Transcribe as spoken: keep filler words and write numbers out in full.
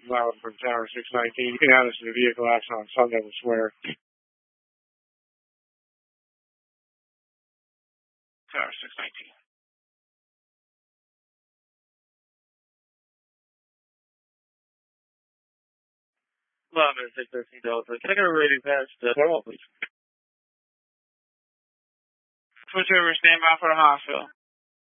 Loud from Tower six nineteen. You can add us to the vehicle action on Sunday, I swear. Tower six nineteen. Eleven six thirteen Delta. Can I get a rating past the normal, please? Switch over, stand by for the hospital.